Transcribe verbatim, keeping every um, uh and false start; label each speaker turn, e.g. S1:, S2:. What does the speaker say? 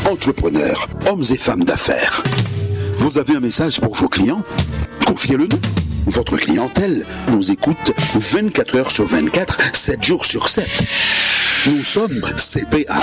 S1: entrepreneurs, hommes et femmes d'affaires. Vous avez un message pour vos clients? Confiez-le-nous. Votre clientèle nous écoute vingt-quatre heures sur vingt-quatre, sept jours sur sept. Nous sommes C P A